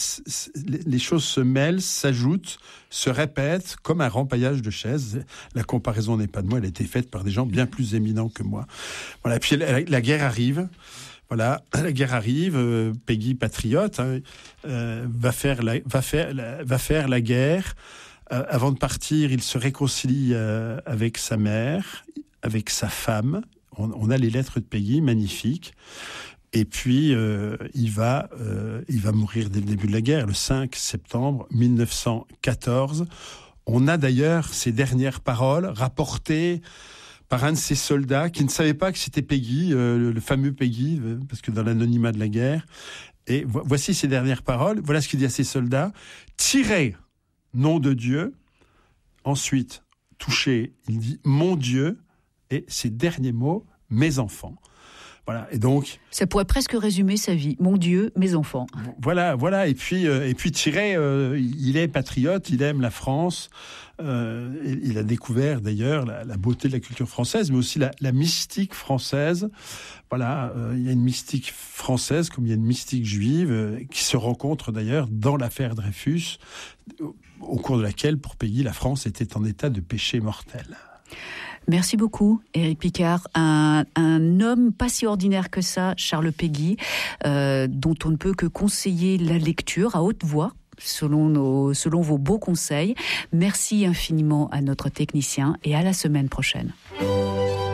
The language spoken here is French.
les choses se mêlent, s'ajoutent, se répètent comme un rempaillage de chaises. La comparaison n'est pas de moi, elle a été faite par des gens bien plus éminents que moi. Voilà. Puis la guerre arrive. Voilà, la guerre arrive. Peggy, patriote, va faire la guerre. Avant de partir, il se réconcilie avec sa mère, avec sa femme. On a les lettres de Peggy, magnifiques. Et puis, il va mourir dès le début de la guerre, le 5 septembre 1914. On a d'ailleurs ses dernières paroles rapportées par un de ses soldats qui ne savait pas que c'était Peggy, le fameux Peggy, parce que dans l'anonymat de la guerre. Et voici ses dernières paroles. Voilà ce qu'il dit à ses soldats. « Tirez, nom de Dieu ». Ensuite, touché, il dit « Mon Dieu ». Et ses derniers mots, « Mes enfants ». Voilà, et donc... Ça pourrait presque résumer sa vie. Mon Dieu, mes enfants. Voilà. Et puis Thierry, il est patriote, il aime la France. Il a découvert d'ailleurs la beauté de la culture française, mais aussi la mystique française. Voilà, il y a une mystique française comme il y a une mystique juive qui se rencontre d'ailleurs dans l'affaire Dreyfus, au cours de laquelle, pour Peggy, la France était en état de péché mortel. Merci beaucoup, Éric Picard. Un homme pas si ordinaire que ça, Charles Péguy, dont on ne peut que conseiller la lecture à haute voix, selon vos beaux conseils. Merci infiniment à notre technicien et à la semaine prochaine.